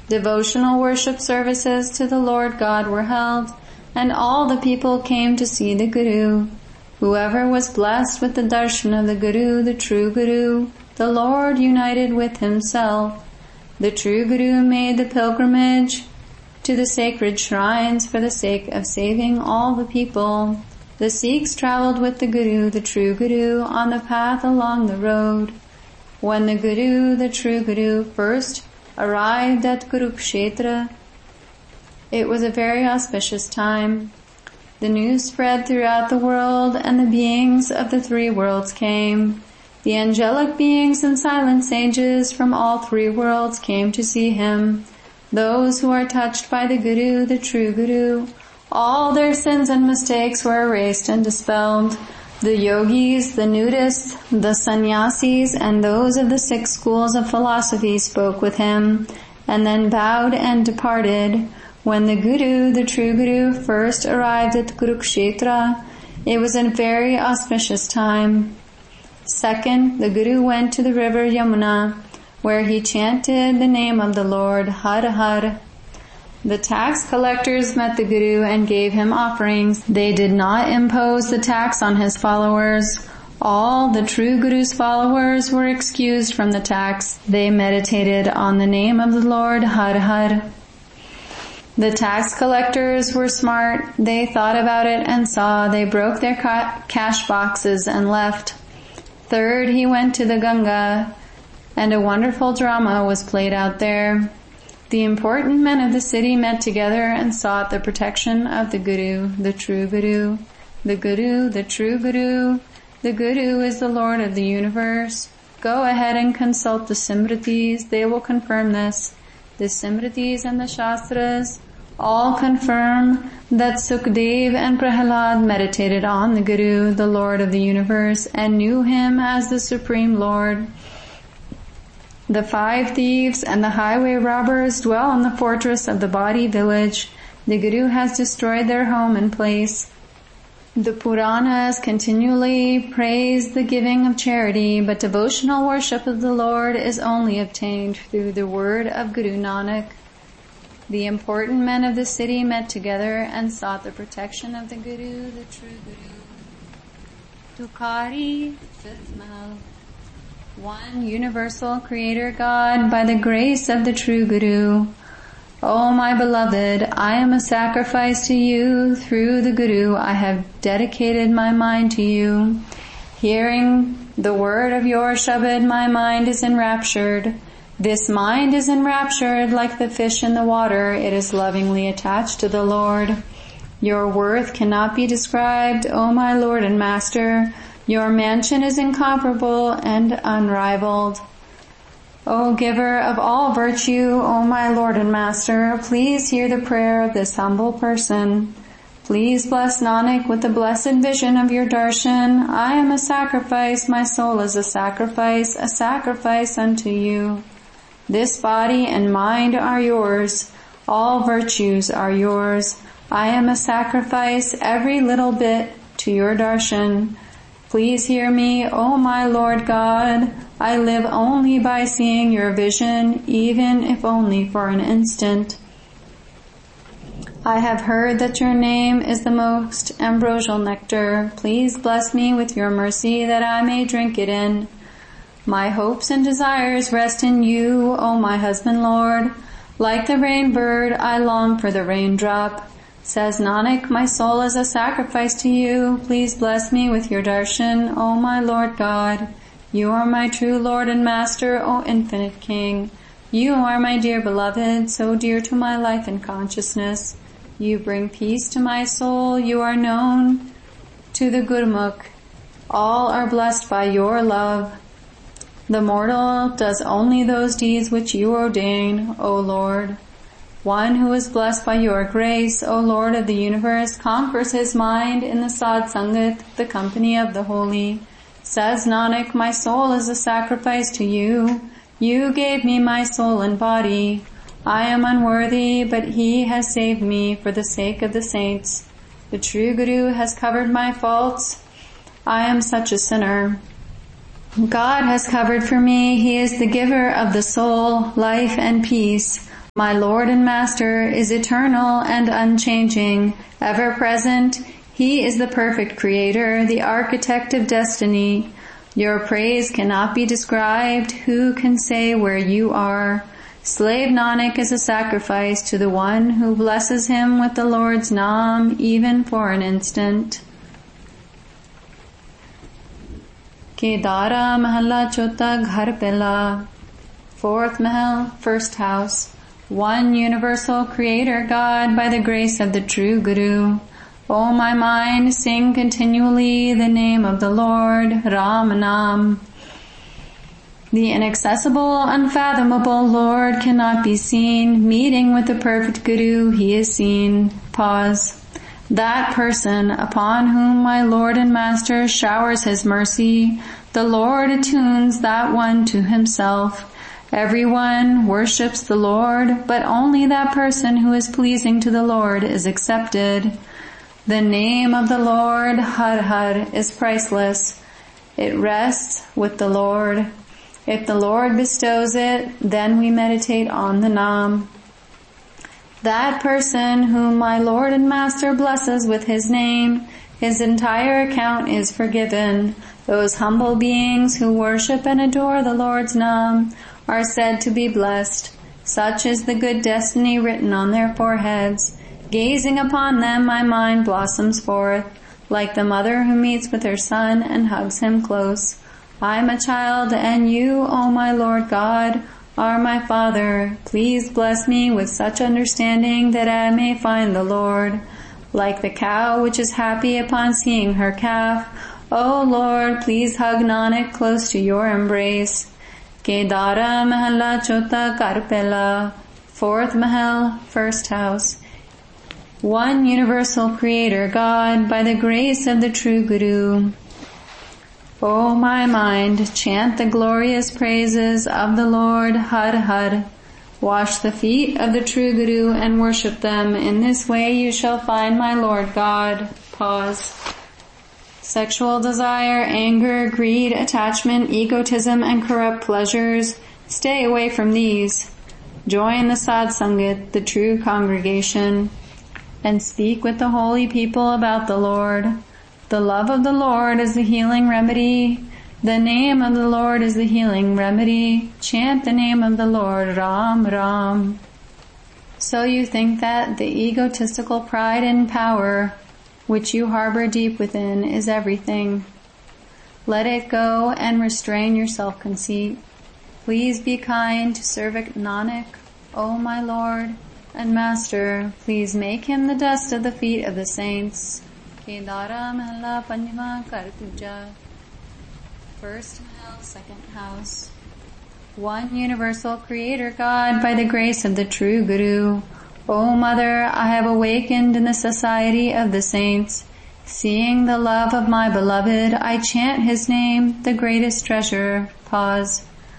Devotional worship services to the Lord God were held, and all the people came to see the Guru. Whoever was blessed with the darshan of the Guru, the true Guru, the Lord united with himself. The true Guru made the pilgrimage to the sacred shrines for the sake of saving all the people. The Sikhs traveled with the Guru, the true Guru, on the path along the road. When the Guru, the true Guru, first arrived at Kurukshetra, it was a very auspicious time. The news spread throughout the world, and the beings of the three worlds came. The angelic beings and silent sages from all three worlds came to see him. Those who are touched by the Guru, the true Guru, all their sins and mistakes were erased and dispelled. The yogis, the nudists, the sannyasis, and those of the 6 schools of philosophy spoke with him, and then bowed and departed. When the Guru, the true Guru, first arrived at Kurukshetra, it was a very auspicious time. Second, the Guru went to the river Yamuna, where he chanted the name of the Lord, Har Har. The tax collectors met the Guru and gave him offerings. They did not impose the tax on his followers. All the true Guru's followers were excused from the tax. They meditated on the name of the Lord, Har Har. The tax collectors were smart. They thought about it and saw. They broke their cash boxes and left. Third, he went to the Ganga, and a wonderful drama was played out there. The important men of the city met together and sought the protection of the Guru, the true Guru. The Guru, the true Guru. The Guru is the Lord of the universe. Go ahead and consult the Simritis. They will confirm this. The Simritis and the Shastras all confirm that Sukdev and Prahalad meditated on the Guru, the Lord of the universe, and knew him as the Supreme Lord. The 5 thieves and the highway robbers dwell in the fortress of the body village. The Guru has destroyed their home and place. The Puranas continually praise the giving of charity, but devotional worship of the Lord is only obtained through the word of Guru Nanak. The important men of the city met together and sought the protection of the Guru, the true Guru. Tukari, 5th Mahal. One universal creator God by the grace of the true Guru. O my beloved, I am a sacrifice to you. Through the Guru I have dedicated my mind to you. Hearing the word of your Shabad, my mind is enraptured. This mind is enraptured like the fish in the water. It is lovingly attached to the Lord. Your worth cannot be described, O my Lord and Master. Your mansion is incomparable and unrivaled. O giver of all virtue, O my Lord and Master, please hear the prayer of this humble person. Please bless Nanak with the blessed vision of your darshan. I am a sacrifice, my soul is a sacrifice unto you. This body and mind are yours. All virtues are yours. I am a sacrifice, every little bit, to your darshan. Please hear me, O my Lord God. I live only by seeing your vision, even if only for an instant. I have heard that your name is the most ambrosial nectar. Please bless me with your mercy that I may drink it in. My hopes and desires rest in you, O my husband Lord. Like the rain bird, I long for the raindrop. Says Nanak, my soul is a sacrifice to you. Please bless me with your darshan, O my Lord God. You are my true Lord and Master, O infinite King. You are my dear beloved, so dear to my life and consciousness. You bring peace to my soul. You are known to the Gurmukh. All are blessed by your love. The mortal does only those deeds which you ordain, O Lord. One who is blessed by your grace, O Lord of the universe, conquers his mind in the Sad Sangat, the company of the holy. Says Nanak, my soul is a sacrifice to you. You gave me my soul and body. I am unworthy, but he has saved me for the sake of the saints. The true Guru has covered my faults. I am such a sinner. God has covered for me. He is the giver of the soul, life, and peace. My Lord and Master is eternal and unchanging, ever present. He is the perfect creator, the architect of destiny. Your praise cannot be described. Who can say where you are? Slave Nanak is a sacrifice to the one who blesses him with the Lord's Naam, even for an instant. Kedara Mahalla Chota Ghar Pehla. Fourth Mahal, first house. One universal creator God by the grace of the true Guru. O my mind, sing continually the name of the Lord, Ram Naam. The inaccessible, unfathomable Lord cannot be seen. Meeting with the perfect Guru, he is seen. Pause. That person upon whom my Lord and Master showers his mercy, the Lord attunes that one to himself. Everyone worships the Lord, but only that person who is pleasing to the Lord is accepted. The name of the Lord, Har Har, is priceless. It rests with the Lord. If the Lord bestows it, then we meditate on the Naam. That person whom my Lord and Master blesses with his name, his entire account is forgiven. Those humble beings who worship and adore the Lord's Naam are said to be blessed. Such is the good destiny written on their foreheads. Gazing upon them, my mind blossoms forth, like the mother who meets with her son and hugs him close. I am a child, and you, O my Lord God, are my Father. Please bless me with such understanding that I may find the Lord. Like the cow which is happy upon seeing her calf, O Lord, please hug Nanak close to your embrace. Kedara Mahalla Chota Ghar Pehla. Fourth Mahal, first house. One universal creator God by the grace of the true Guru. O my mind, chant the glorious praises of the Lord, Har Har. Wash the feet of the true Guru and worship them. In this way you shall find my Lord God. Pause. Sexual desire, anger, greed, attachment, egotism, and corrupt pleasures. Stay away from these. Join the Sad Sangat, the true congregation, and speak with the holy people about the Lord. The love of the Lord is the healing remedy. The name of the Lord is the healing remedy. Chant the name of the Lord, Ram Ram. So you think that the egotistical pride and power which you harbor deep within is everything. Let it go and restrain your self-conceit. Please be kind to servant Nanak, O my Lord and Master. Please make him the dust of the feet of the saints. Kedara Mahalla Panjama Kar Puja. First Mahal, second house. One universal creator God by the grace of the true Guru. O Mother, I have awakened in the society of the saints. Seeing the love of my beloved, I chant his name, the greatest treasure. Pause.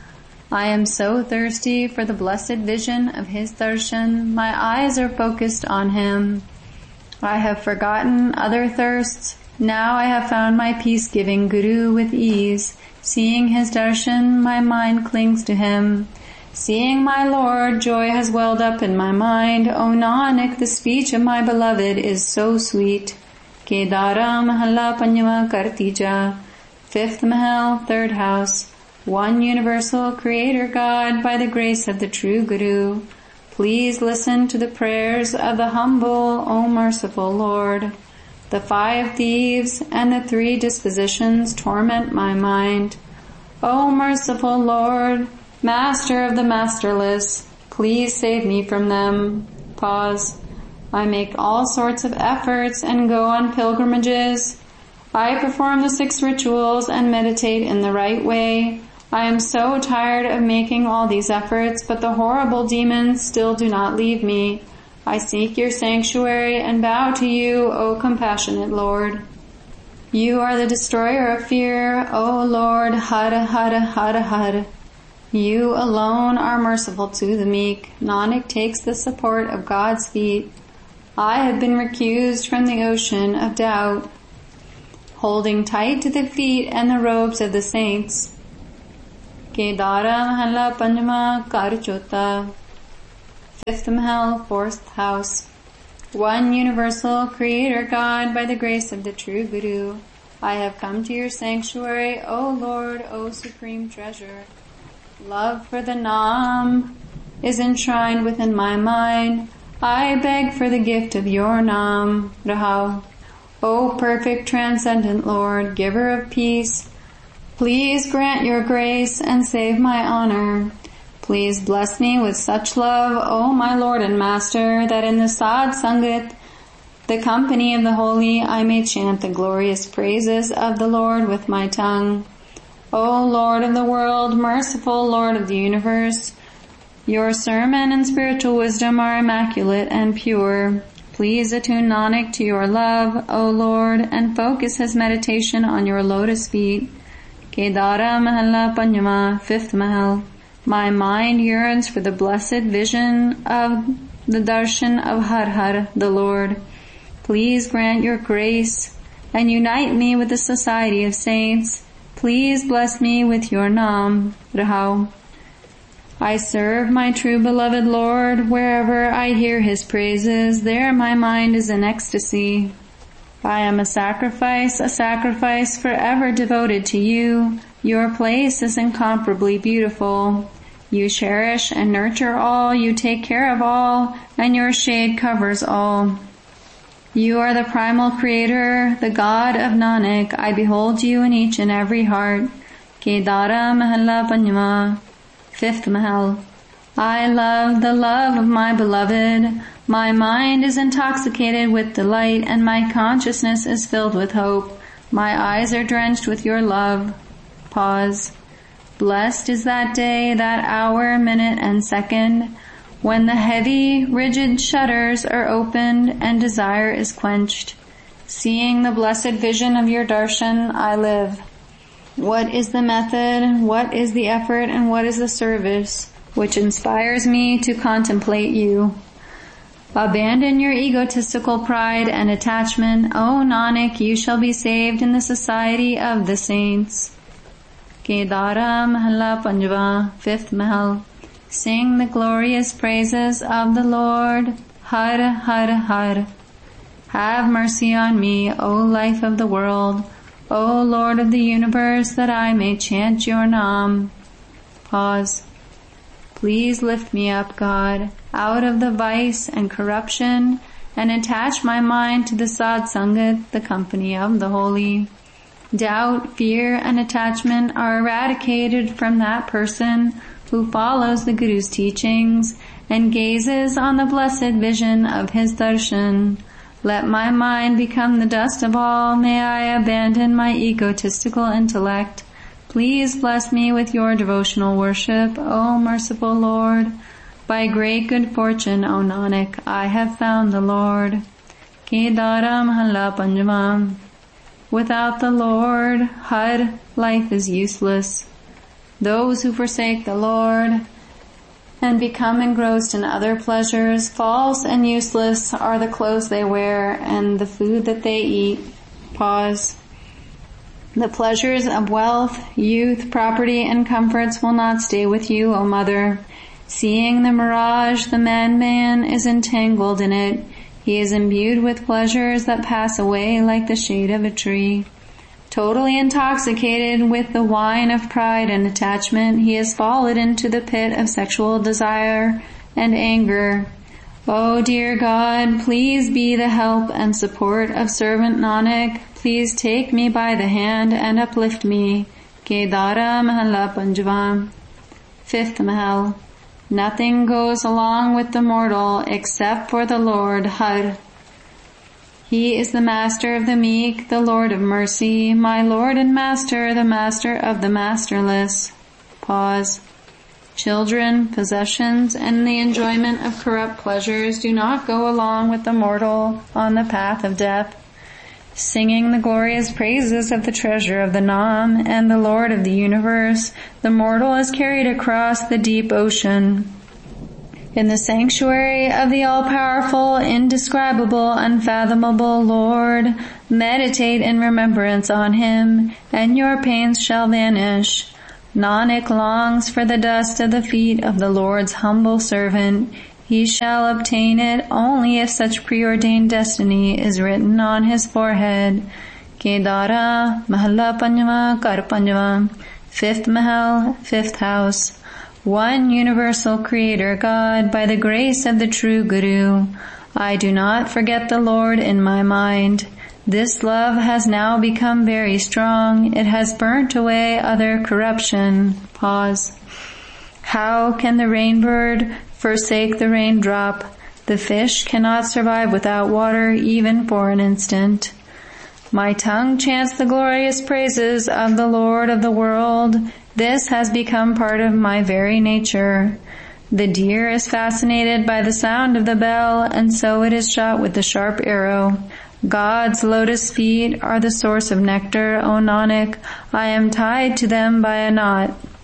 I am so thirsty for the blessed vision of his darshan. My eyes are focused on him. I have forgotten other thirsts. Now I have found my peace-giving Guru with ease. Seeing his darshan, my mind clings to him. Seeing my Lord, joy has welled up in my mind. O Nanak, the speech of my beloved is so sweet. Kedara Mahalla Panjama Kartija. Fifth Mahal, third house. One universal creator God by the grace of the true Guru. Please listen to the prayers of the humble, O merciful Lord. The 5 thieves and the 3 dispositions torment my mind. O merciful Lord, Master of the masterless, please save me from them. Pause. I make all sorts of efforts and go on pilgrimages. I perform the 6 rituals and meditate in the right way. I am so tired of making all these efforts, but the horrible demons still do not leave me. I seek your sanctuary and bow to you, O compassionate Lord. You are the destroyer of fear, O Lord, Hara Hara Hara Hara. You alone are merciful to the meek. Nanak takes the support of God's feet. I have been recused from the ocean of doubt, holding tight to the feet and the robes of the saints. Kedara Mahalla Panjama Karchota. Fifth Mahal, fourth house. One universal Creator God, by the grace of the true Guru, I have come to your sanctuary, O Lord, O Supreme Treasure. Love for the Nam is enshrined within my mind. I beg for the gift of your Nam, Rahau. O perfect transcendent Lord, giver of peace, please grant your grace and save my honor. Please bless me with such love, O my Lord and Master, that in the Sad Sangat, the company of the holy, I may chant the glorious praises of the Lord with my tongue. O Lord of the world, merciful Lord of the universe, your sermon and spiritual wisdom are immaculate and pure. Please attune Nanak to your love, O Lord, and focus his meditation on your lotus feet. Kedara Mahalla Panyama, fifth Mahal. My mind yearns for the blessed vision of the darshan of Har Har, the Lord. Please grant your grace and unite me with the society of saints. Please bless me with your Nam, Rahau. I serve my true beloved Lord. Wherever I hear his praises, there my mind is in ecstasy. I am a sacrifice forever devoted to you. Your place is incomparably beautiful. You cherish and nurture all, you take care of all, and your shade covers all. You are the primal creator, the God of Nanak. I behold you in each and every heart. Kedara Mahalla Panyama, fifth Mahal. I love the love of my beloved. My mind is intoxicated with delight, and my consciousness is filled with hope. My eyes are drenched with your love. Pause. Blessed is that day, that hour, minute, and second, when the heavy, rigid shutters are opened and desire is quenched. Seeing the blessed vision of your darshan, I live. What is the method, what is the effort, and what is the service which inspires me to contemplate you? Abandon your egotistical pride and attachment. O Nanak, you shall be saved in the society of the saints. Kedara Mahalla Panjava, fifth Mahal. Sing the glorious praises of the Lord. Har Har Har. Have mercy on me, O life of the world, O Lord of the universe, that I may chant your Nam. Pause. Please lift me up, God, out of the vice and corruption, and attach my mind to the Sad Sangat, the company of the holy. Doubt, fear, and attachment are eradicated from that person who follows the Guru's teachings and gazes on the blessed vision of his darshan. Let my mind become the dust of all. May I abandon my egotistical intellect. Please bless me with your devotional worship, O merciful Lord. By great good fortune, O Nanak, I have found the Lord. Kedara Mahalla Panjama. Without the Lord, Har, life is useless. Those who forsake the Lord and become engrossed in other pleasures, false and useless are the clothes they wear and the food that they eat. Pause. The pleasures of wealth, youth, property, and comforts will not stay with you, O Mother. Seeing the mirage, the man is entangled in it. He is imbued with pleasures that pass away like the shade of a tree. Totally intoxicated with the wine of pride and attachment, he has fallen into the pit of sexual desire and anger. O dear God, please be the help and support of servant Nanak. Please take me by the hand and uplift me. Kedara Mahalla Panjava. Fifth Mahal. Nothing goes along with the mortal except for the Lord Har. He is the master of the meek, the Lord of mercy, my Lord and Master, the master of the masterless. Pause. Children, possessions, and the enjoyment of corrupt pleasures do not go along with the mortal on the path of death. Singing the glorious praises of the treasure of the Nam and the Lord of the universe, the mortal is carried across the deep ocean. In the sanctuary of the all-powerful, indescribable, unfathomable Lord, meditate in remembrance on him, and your pains shall vanish. Nanak longs for the dust of the feet of the Lord's humble servant. He shall obtain it only if such preordained destiny is written on his forehead. Kedara, Mahalla Panjama, Kar Panjama, 5th Mahal, 5th house. One universal creator God, by the grace of the true Guru. I do not forget the Lord in my mind. This love has now become very strong. It has burnt away other corruption. Pause. How can the rainbird forsake the raindrop? The fish cannot survive without water even for an instant. My tongue chants the glorious praises of the Lord of the world. This has become part of my very nature. The deer is fascinated by the sound of the bell, and so it is shot with the sharp arrow. God's lotus feet are the source of nectar, O Nanak. I am tied to them by a knot.